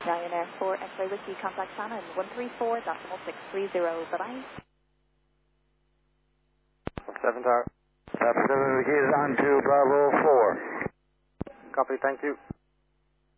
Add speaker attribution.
Speaker 1: Ryanair 4 X-ray Whiskey, contact Shannon 134.630. Bye-bye.
Speaker 2: 7 Tower.
Speaker 3: Pacific is on to Bravo 4.
Speaker 2: Copy, thank you.